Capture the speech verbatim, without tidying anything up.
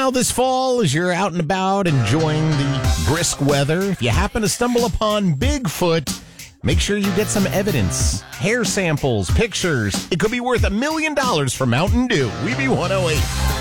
Now this fall, as you're out and about enjoying the brisk weather, if you happen to stumble upon Bigfoot, make sure you get some evidence, hair samples, pictures. It could be worth a million dollars for Mountain Dew. W E B one oh eight.